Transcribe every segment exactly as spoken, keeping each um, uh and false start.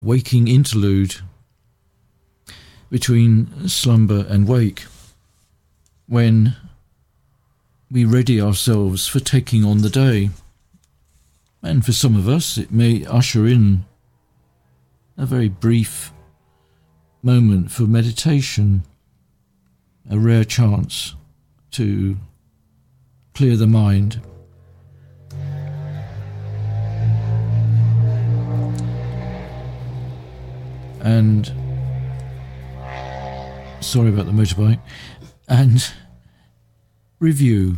waking interlude between slumber and wake, when we ready ourselves for taking on the day. And for some of us, it may usher in a very brief moment for meditation, a rare chance to clear the mind. And sorry about the motorbike. And review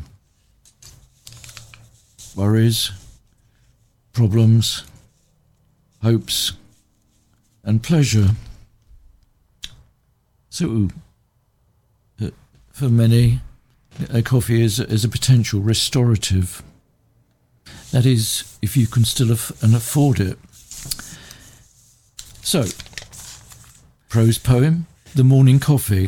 worries, problems, hopes, and pleasure. So, uh, for many, a coffee is, is a potential restorative. That is, if you can still aff- and afford it. So, prose poem, The Morning Coffee.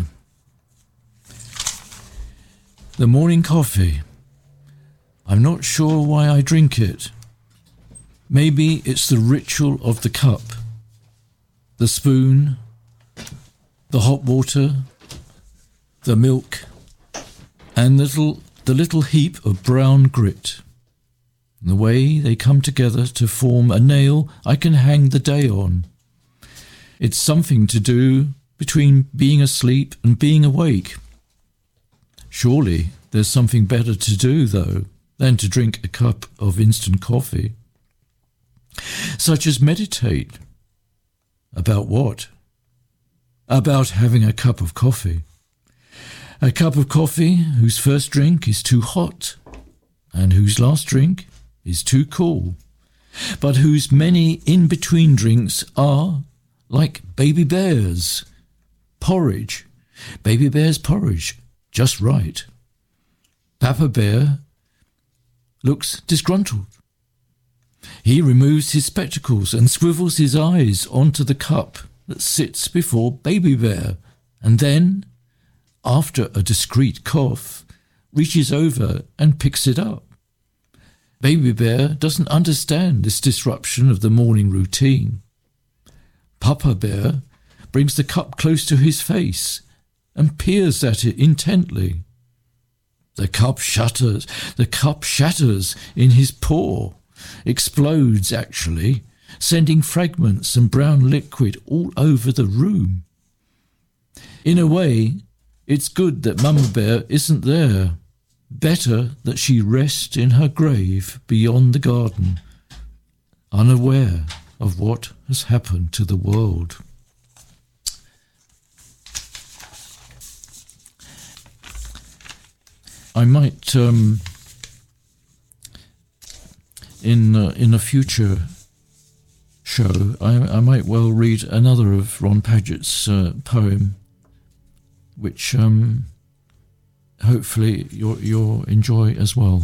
The morning coffee. I'm not sure why I drink it. Maybe it's the ritual of the cup, the spoon, the hot water, the milk, and little, the little heap of brown grit. The way they come together to form a nail I can hang the day on. It's something to do between being asleep and being awake. Surely there's something better to do, though, than to drink a cup of instant coffee. Such as meditate. About what? About having a cup of coffee. A cup of coffee whose first drink is too hot and whose last drink is too cool, but whose many in-between drinks are like baby bears. Porridge. Baby bear's porridge. Just right. Papa Bear looks disgruntled. He removes his spectacles and swivels his eyes onto the cup that sits before Baby Bear, and then, after a discreet cough, reaches over and picks it up. Baby Bear doesn't understand this disruption of the morning routine. Papa Bear brings the cup close to his face and peers at it intently. The cup shatters, the cup shatters in his paw, explodes actually, sending fragments and brown liquid all over the room. In a way, it's good that Mama Bear isn't there. Better that she rest in her grave beyond the garden, unaware of what has happened to the world. I might, um, in uh, in a future show, I, I might well read another of Ron Padgett's uh, poem, which um, hopefully you'll, you'll enjoy as well.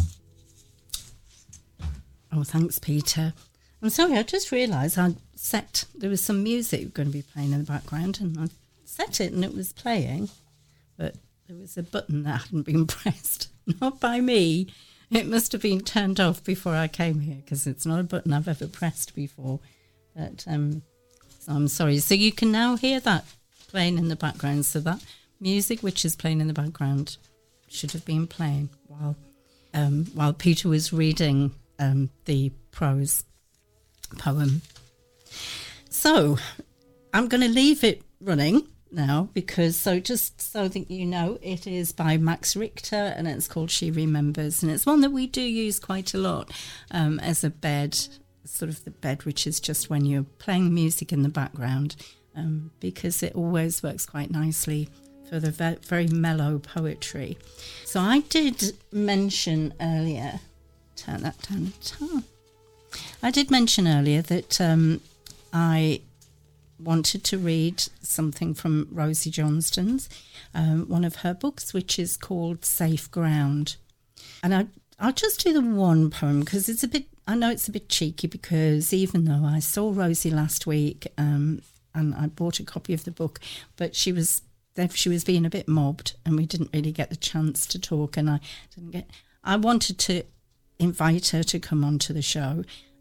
Oh, thanks, Peter. I'm sorry, I just realised I set, there was some music going to be playing in the background, and I set it and it was playing, but there was a button that hadn't been pressed. Not by me. It must have been turned off before I came here, because it's not a button I've ever pressed before. But um, so I'm sorry. So you can now hear that playing in the background. So that music which is playing in the background should have been playing while um, while Peter was reading um, the prose poem. So I'm going to leave it running now, because so just so that you know, it is by Max Richter and it's called She Remembers, and it's one that we do use quite a lot um, as a bed, sort of the bed which is just when you're playing music in the background, um, because it always works quite nicely for the ve- very mellow poetry. So I did mention earlier, turn that down a ton. I did mention earlier that um, I wanted to read something from Rosie Johnston's, um, one of her books, which is called Safe Ground. And I, I'll just do the one poem, because it's a bit, I know it's a bit cheeky, because even though I saw Rosie last week um, and I bought a copy of the book, but she was she was being a bit mobbed and we didn't really get the chance to talk, and I didn't get, I wanted to invite her to come onto the show.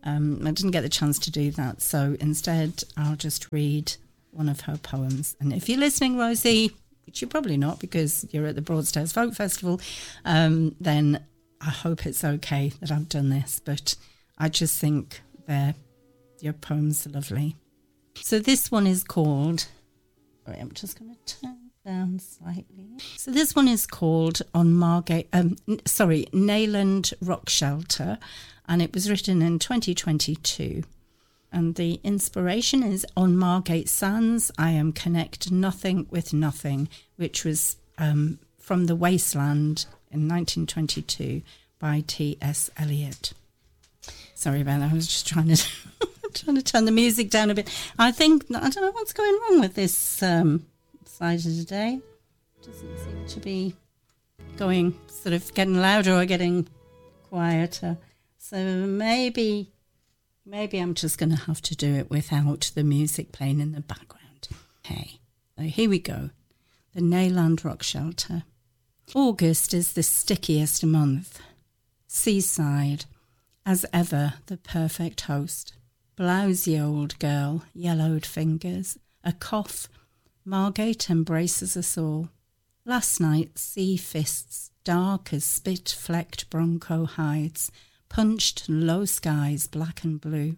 Um, I didn't get the chance to do that, so instead I'll just read one of her poems. And if you're listening, Rosie, which you're probably not because you're at the Broadstairs Folk Festival, um, then I hope it's okay that I've done this. But I just think they're, your poems are lovely. So this one is called... Sorry, I'm just going to turn down slightly. So this one is called On Margate... Um, sorry, Neyland Rock Shelter, and it was written in twenty twenty-two. And the inspiration is On Margate Sands, I am connect nothing with nothing, which was um, from The Wasteland in nineteen twenty-two by T S Eliot. Sorry about that, I was just trying to... trying to turn the music down a bit. I think, I don't know what's going wrong with this um, slider today. It doesn't seem to be going, sort of getting louder or getting quieter. So maybe, maybe I'm just going to have to do it without the music playing in the background. Okay, so here we go. The Neyland Rock Shelter. August is the stickiest month. Seaside, as ever, the perfect host. Blousy old girl, yellowed fingers, a cough. Margate embraces us all. Last night, sea fists, dark as spit-flecked bronco hides, punched low skies black and blue.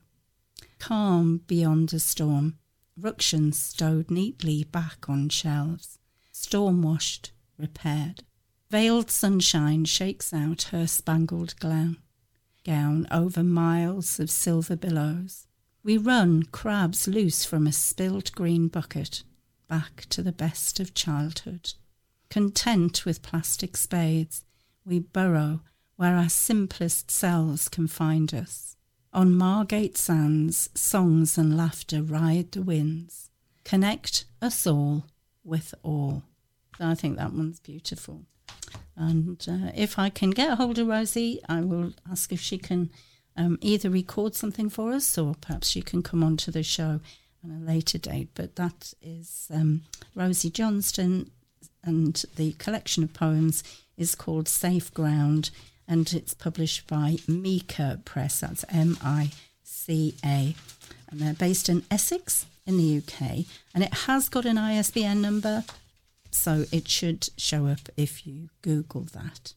Calm beyond a storm, ructions stowed neatly back on shelves. Storm-washed, repaired. Veiled sunshine shakes out her spangled gown, gown over miles of silver billows. We run, crabs loose from a spilled green bucket, back to the best of childhood. Content with plastic spades, we burrow where our simplest selves can find us. On Margate Sands, songs and laughter ride the winds. Connect us all with all. I think that one's beautiful. And uh, if I can get hold of Rosie, I will ask if she can um, either record something for us or perhaps she can come on to the show on a later date. But that is um, Rosie Johnston, and the collection of poems is called Safe Ground, and it's published by Mika Press. That's M I C A. And they're based in Essex in the U K. And it has got an I S B N number, so it should show up if you Google that.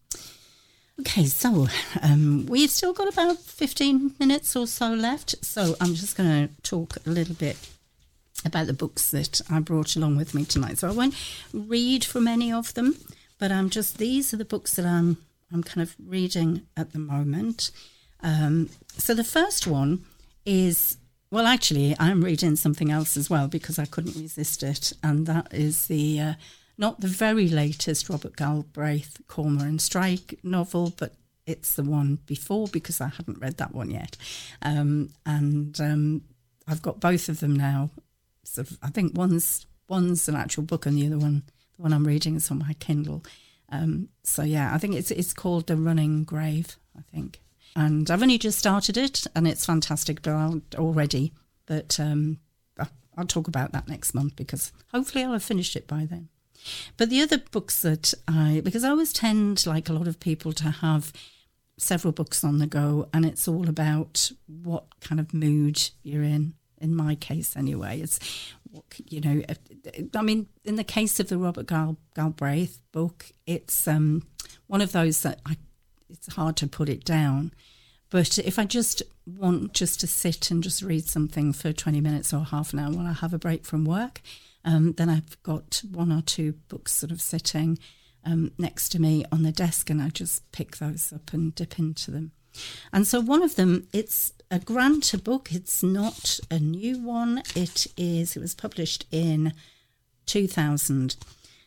Okay, so um, we've still got about fifteen minutes or so left. So I'm just going to talk a little bit about the books that I brought along with me tonight. So I won't read from any of them, but I'm just, these are the books that I'm I'm kind of reading at the moment. Um, so the first one is, well, actually, I'm reading something else as well because I couldn't resist it, and that is the uh, not the very latest Robert Galbraith Cormoran Strike novel, but it's the one before because I hadn't read that one yet. Um, and um, I've got both of them now. So I think one's one's an actual book and the other one, the one I'm reading, is on my Kindle. Um, so yeah, I think it's it's called The Running Grave, I think. And I've only just started it and it's fantastic but I'll, already. But um, I'll talk about that next month because hopefully I'll have finished it by then. But the other books that I, because I always tend, like a lot of people, to have several books on the go, and it's all about what kind of mood you're in. In my case, anyway, it's, you know, I mean, in the case of the Robert Gal- Galbraith book, it's um, one of those that I, it's hard to put it down. But if I just want just to sit and just read something for twenty minutes or half an hour while I have a break from work, um, then I've got one or two books sort of sitting um, next to me on the desk, and I just pick those up and dip into them. And so one of them, it's a Granta book. It's not a new one. It is. It was published in two thousand,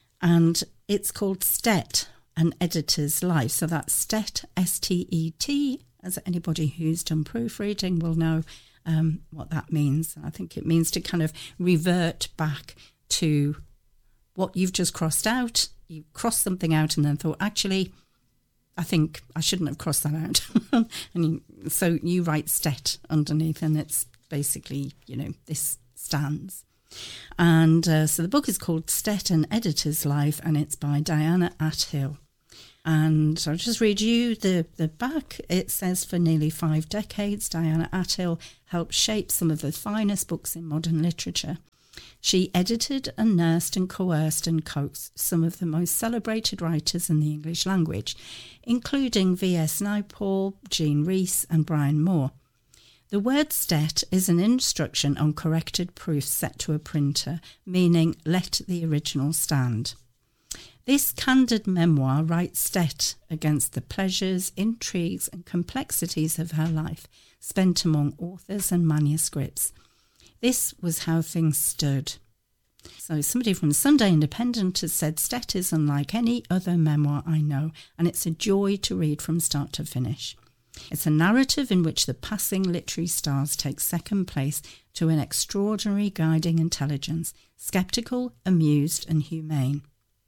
and it's called Stet, An Editor's Life. So that's Stet, S T E T, as anybody who's done proofreading will know um, what that means. I think it means to kind of revert back to what you've just crossed out. You crossed something out and then thought, actually, I think I shouldn't have crossed that out. and you, so you write Stet underneath, and it's basically, you know, this stands. And uh, so the book is called Stet, An Editor's Life, and it's by Diana Athill. And I'll just read you the, the back. It says, for nearly five decades, Diana Athill helped shape some of the finest books in modern literature. She edited and nursed and coerced and coaxed some of the most celebrated writers in the English language, including V S Naipaul, Jean Rhys and Brian Moore. The word stet is an instruction on corrected proofs set to a printer, meaning let the original stand. This candid memoir writes stet against the pleasures, intrigues and complexities of her life, spent among authors and manuscripts. This was how things stood. So somebody from Sunday Independent has said, stet is unlike any other memoir I know, and it's a joy to read from start to finish. It's a narrative in which the passing literary stars take second place to an extraordinary guiding intelligence, sceptical, amused and humane.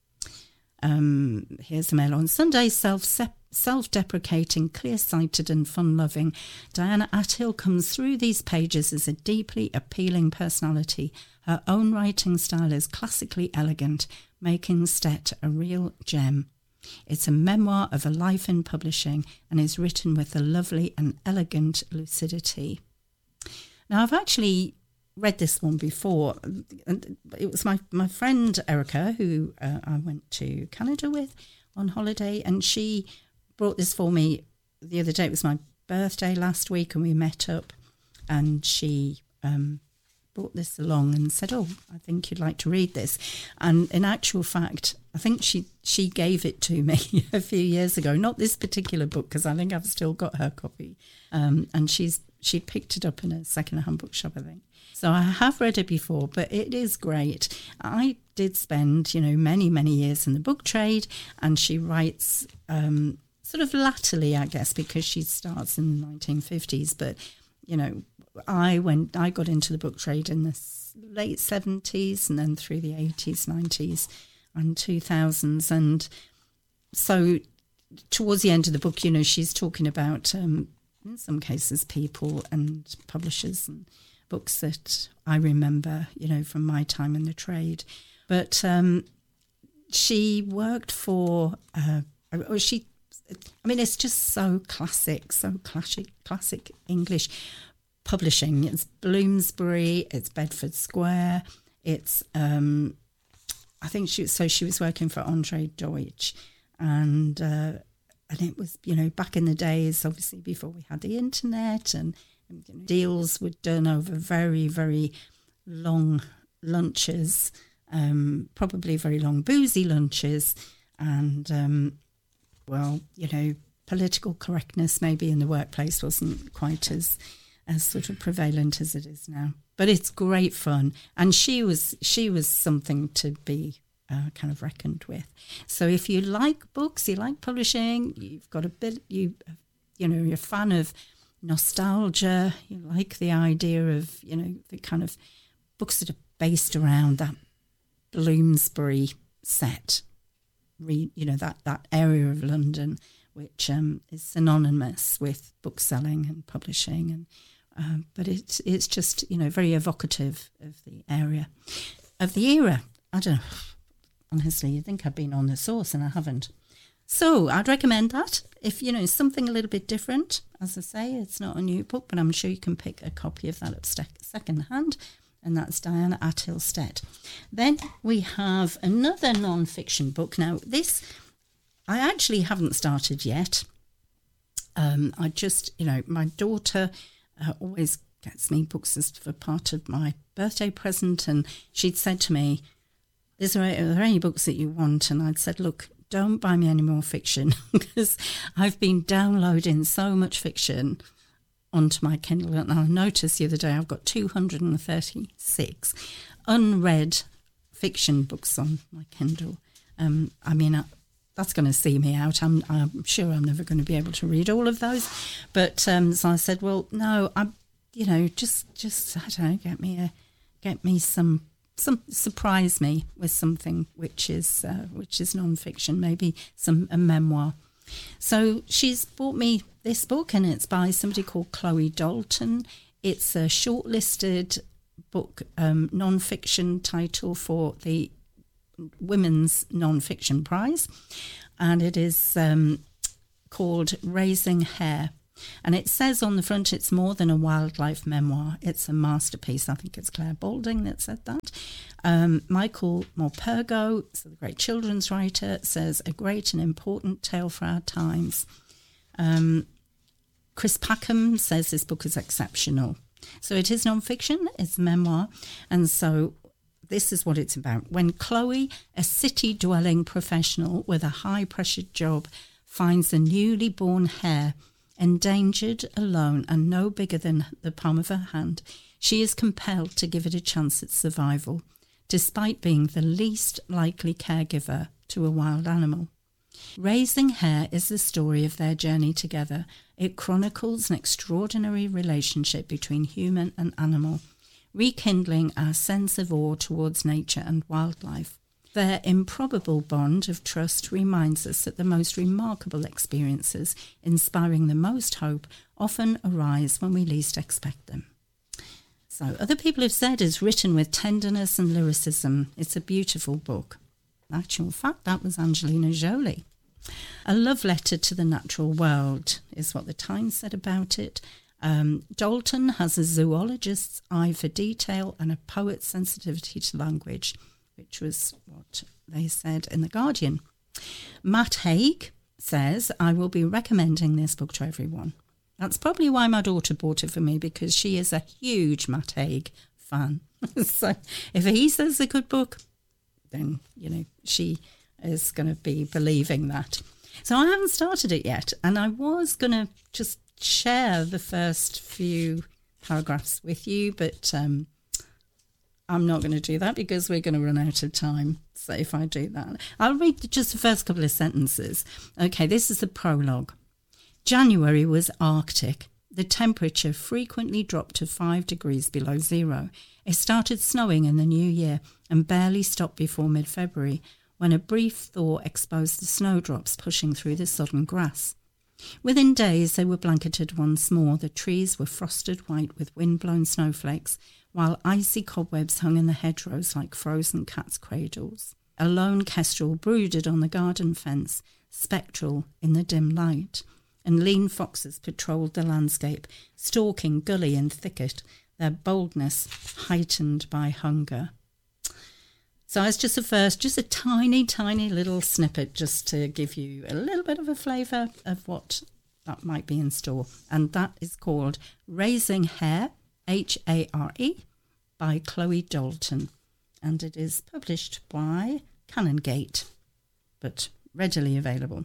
Um, here's a mail on Sunday. Self self-deprecating, clear-sighted and fun-loving, Diana Athill comes through these pages as a deeply appealing personality. Her own writing style is classically elegant, making Stet a real gem. It's a memoir of a life in publishing and is written with a lovely and elegant lucidity. Now, I've actually read this one before, and it was my, my friend Erica, who uh, I went to Canada with on holiday, and she brought this for me the other day. It was my birthday last week, and we met up, and she um, brought this along and said, oh, I think you'd like to read this. And in actual fact, I think she, she gave it to me a few years ago, not this particular book, because I think I've still got her copy. Um, and she's she picked it up in a second-hand bookshop, I think. So I have read it before, but it is great. I did spend, you know, many, many years in the book trade, and she writes um, sort of latterly, I guess, because she starts in the nineteen fifties. But, you know, I went, I got into the book trade in the late seventies and then through the eighties, nineties and two thousands. And so towards the end of the book, you know, she's talking about, um, in some cases, people and publishers and books that I remember, you know, from my time in the trade. But um, she worked for, uh, or she, I mean, it's just so classic, so classic, classic English publishing. It's Bloomsbury, it's Bedford Square, it's, um, I think she, so she was working for Andre Deutsch, and uh, and it was, you know, back in the days, obviously before we had the internet, and you know, deals were done over very, very long lunches, um, probably very long boozy lunches, and, um, well, you know, political correctness maybe in the workplace wasn't quite as as sort of prevalent as it is now. But it's great fun, and she was she was something to be uh, kind of reckoned with. So if you like books, you like publishing, you've got a bit, you you know, you're a fan of nostalgia, you like the idea of, you know, the kind of books that are based around that Bloomsbury set, re, you know, that, that area of London, which um, is synonymous with bookselling and publishing, and um, but it's it's just, you know, very evocative of the area, of the era. I don't know. Honestly, you'd think I've been on the source, and I haven't. So I'd recommend that. If, you know, something a little bit different, as I say, it's not a new book, but I'm sure you can pick a copy of that up second hand, and that's Diana Athill Stet. Then we have another non-fiction book. Now, this I actually haven't started yet. Um, I just, you know, my daughter uh, always gets me books as for part of my birthday present, and she'd said to me, Is there, are there any books that you want? And I'd said, look, don't buy me any more fiction, because I've been downloading so much fiction onto my Kindle. And I noticed the other day I've got two hundred thirty-six unread fiction books on my Kindle. Um, I mean, I, that's going to see me out. I'm, I'm sure I'm never going to be able to read all of those. But um, so I said, well, no, I, you know, just, just I don't know, get me a, get me some. Some surprise me with something which is uh, which is non-fiction, maybe some a memoir. So she's bought me this book, and it's by somebody called Chloe Dalton. It's a shortlisted book, um, non-fiction title for the Women's Non-Fiction Prize, and it is um, called Raising Hare. And it says on the front it's more than a wildlife memoir. It's a masterpiece. I think it's Claire Balding that said that. Um, Michael Morpurgo, so the great children's writer, says a great and important tale for our times. Um, Chris Packham says this book is exceptional. So it is non-fiction, it's memoir. And so this is what it's about. When Chloe, a city-dwelling professional with a high-pressured job, finds a newly born hare, endangered, alone, and no bigger than the palm of her hand, she is compelled to give it a chance at survival, despite being the least likely caregiver to a wild animal. Raising Hare is the story of their journey together. It chronicles an extraordinary relationship between human and animal, rekindling our sense of awe towards nature and wildlife. Their improbable bond of trust reminds us that the most remarkable experiences, inspiring the most hope, often arise when we least expect them. So other people have said it's written with tenderness and lyricism. It's a beautiful book. In actual fact, that was Angelina Jolie. A love letter to the natural world is what the Times said about it. Um, Dalton has a zoologist's eye for detail and a poet's sensitivity to language, which was what they said in The Guardian. Matt Haig says, I will be recommending this book to everyone. That's probably why my daughter bought it for me, because she is a huge Matt Haig fan. So if he says a good book, then, you know, she is going to be believing that. So I haven't started it yet, and I was going to just share the first few paragraphs with you, but um, I'm not going to do that because we're going to run out of time. So if I do that, I'll read just the first couple of sentences. Okay, this is the prologue. January was Arctic. The temperature frequently dropped to five degrees below zero. It started snowing in the new year and barely stopped before mid-February, when a brief thaw exposed the snowdrops pushing through the sodden grass. Within days, they were blanketed once more. The trees were frosted white with wind-blown snowflakes, while icy cobwebs hung in the hedgerows like frozen cats' cradles. A lone kestrel brooded on the garden fence, spectral in the dim light, and lean foxes patrolled the landscape, stalking gully and thicket, their boldness heightened by hunger. So it's just a first, just a tiny, tiny little snippet just to give you a little bit of a flavour of what that might be in store. And that is called Raising Hare, H A R E, by Chloe Dalton. And it is published by Canongate, but readily available.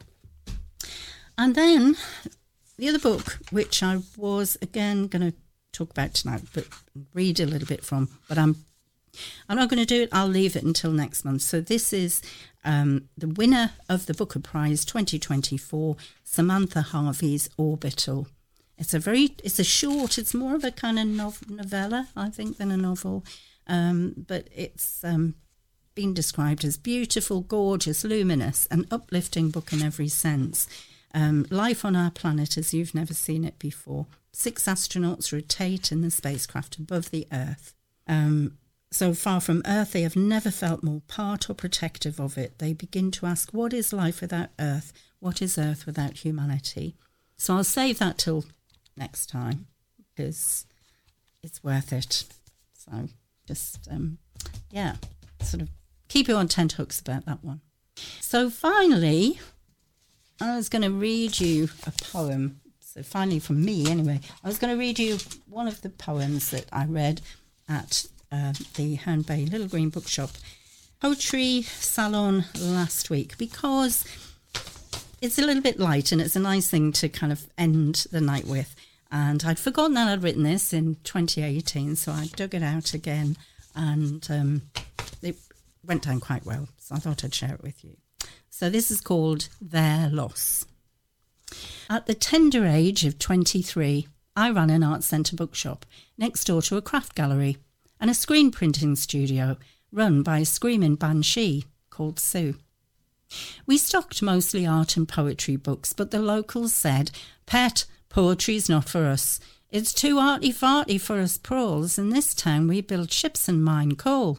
And then the other book, which I was again going to talk about tonight, but read a little bit from, but I'm I'm not going to do it. I'll leave it until next month. So this is um, the winner of the Booker Prize twenty twenty-four, Samantha Harvey's Orbital. It's a very, it's a short, it's more of a kind of nov- novella, I think, than a novel. Um, but it's um, been described as beautiful, gorgeous, luminous, an uplifting book in every sense. Um, life on our planet as you've never seen it before. Six astronauts rotate in the spacecraft above the Earth. Um, So far from Earth, they have never felt more part or protective of it. They begin to ask, what is life without Earth? What is Earth without humanity? So I'll save that till next time because it's worth it. So just, um, yeah, sort of keep you on tenterhooks about that one. So finally, I was going to read you a poem. So finally from me, anyway, I was going to read you one of the poems that I read at Uh, the Herne Bay Little Green Bookshop Poetry Salon last week, because it's a little bit light and it's a nice thing to kind of end the night with. And I'd forgotten that I'd written this in twenty eighteen, so I dug it out again and um, it went down quite well. So I thought I'd share it with you. So this is called Their Loss. At the tender age of twenty-three, I ran an art centre bookshop next door to a craft gallery and a screen printing studio run by a screaming banshee called Sue. We stocked mostly art and poetry books, but the locals said, "Pet, poetry's not for us. It's too arty-farty for us prawls. In this town we build ships and mine coal."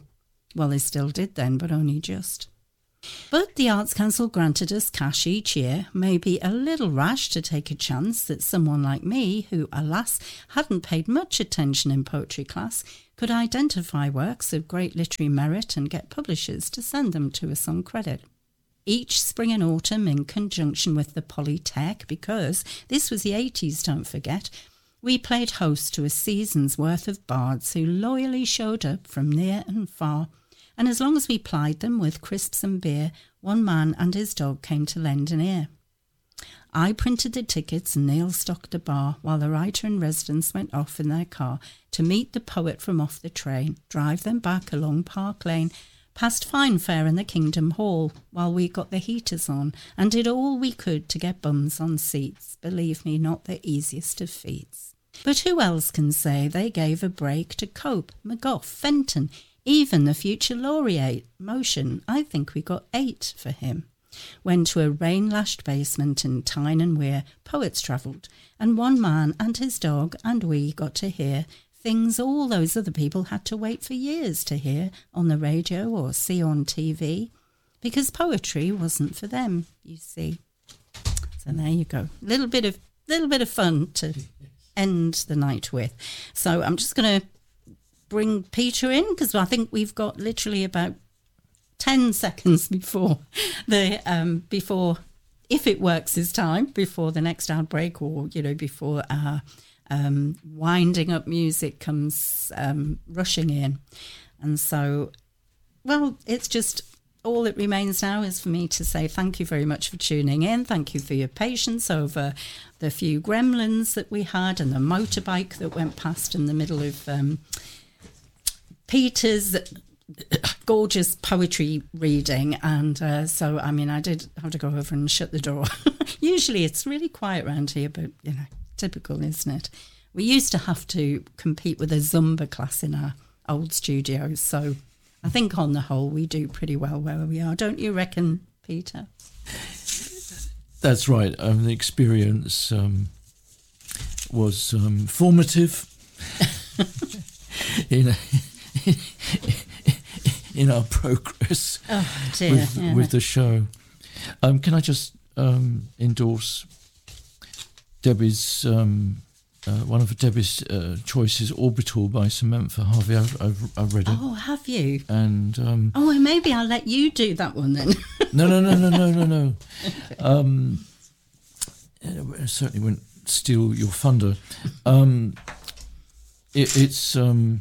Well, they still did then, but only just. But the Arts Council granted us cash each year, maybe a little rash to take a chance that someone like me, who, alas, hadn't paid much attention in poetry class, could identify works of great literary merit and get publishers to send them to us on credit. Each spring and autumn, in conjunction with the Polytech, because this was the eighties, don't forget, we played host to a season's worth of bards who loyally showed up from near and far, and as long as we plied them with crisps and beer, one man and his dog came to lend an ear. I printed the tickets and Neil stocked the bar, while the writer-in-residence went off in their car to meet the poet from off the train, drive them back along Park Lane, past fine fare in the Kingdom Hall, while we got the heaters on and did all we could to get bums on seats, believe me, not the easiest of feats. But who else can say they gave a break to Cope, McGough, Fenton, even the future laureate, Motion? I think we got eight for him. When to a rain-lashed basement in Tyne and Wear, poets travelled, and one man and his dog and we got to hear things all those other people had to wait for years to hear on the radio or see on T V, because poetry wasn't for them, you see. So there you go. A little bit of little bit of fun to end the night with. So I'm just going to bring Peter in, because I think we've got literally about ten seconds before the um before if it works this time, before the next outbreak, or you know before our um winding up music comes um rushing in. And so, well, it's just all that remains now is for me to say thank you very much for tuning in. Thank you for your patience over the few gremlins that we had and the motorbike that went past in the middle of um Peter's gorgeous poetry reading. And uh, so, I mean, I did have to go over and shut the door. Usually it's really quiet around here, but, you know, typical, isn't it? We used to have to compete with a Zumba class in our old studios. So I think on the whole, we do pretty well where we are. Don't you reckon, Peter? That's right. Um, the experience um, was um, formative. you know. in our progress oh, dear, with, yeah. with the show. Um, can I just um, endorse Debbie's, um, uh, one of Debbie's uh, choices, Orbital by Samantha Harvey. I've, I've, I've read it. Oh, have you? And um, oh, well, maybe I'll let you do that one then. no, no, no, no, no, no, no. Okay. Um, I certainly won't steal your thunder. Um, it, it's... Um,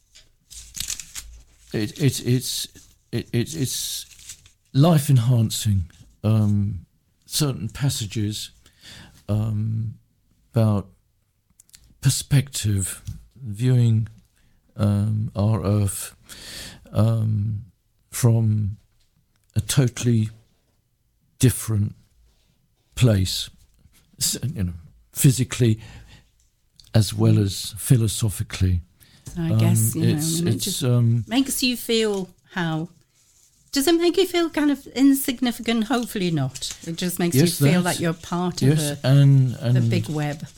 It, it, it's it, it, it's life enhancing. Um, certain passages um, about perspective, viewing um, our Earth um, from a totally different place, you know, physically as well as philosophically. So I guess, um, you know, it's, I mean, it's, it just um, makes you feel how... Does it make you feel kind of insignificant? Hopefully not. It just makes yes, you feel like you're part yes, of the, and, and the big web.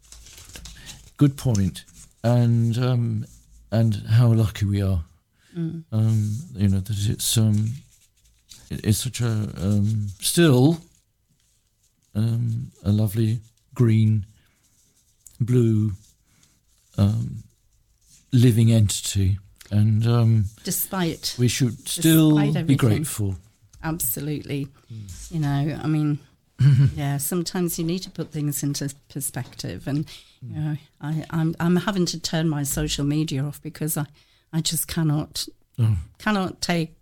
Good point. And um, and how lucky we are. Mm. Um, you know, that it's um, it, it's such a um, still um, a lovely green, blue, um, living entity, and um, despite we should still despite be grateful. Absolutely. Mm. You know, I mean, yeah. Sometimes you need to put things into perspective, and you know, I, I'm I'm having to turn my social media off because I, I just cannot oh. cannot take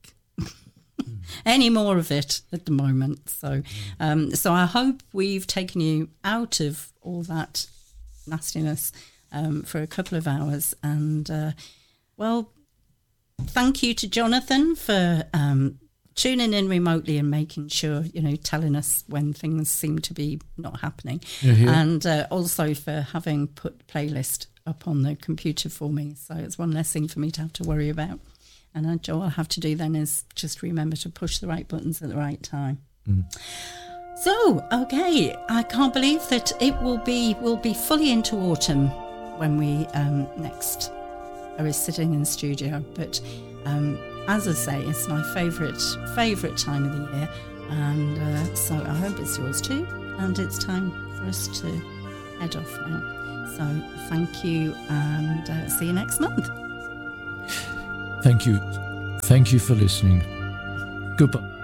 any more of it at the moment. So, um, so I hope we've taken you out of all that nastiness um, for a couple of hours. And uh, well, thank you to Jonathan for um, tuning in remotely and making sure, you know, telling us when things seem to be not happening, yeah, yeah. and uh, also for having put playlist up on the computer for me. So it's one less thing for me to have to worry about. And all I'll have to do then is just remember to push the right buttons at the right time. Mm. So, okay, I can't believe that it will be will be fully into autumn when we um, next are sitting in studio. But um, as I say, it's my favourite favourite time of the year, and uh, so I hope it's yours too. And it's time for us to head off now. So thank you, and uh, see you next month. Thank you. Thank you for listening. Goodbye.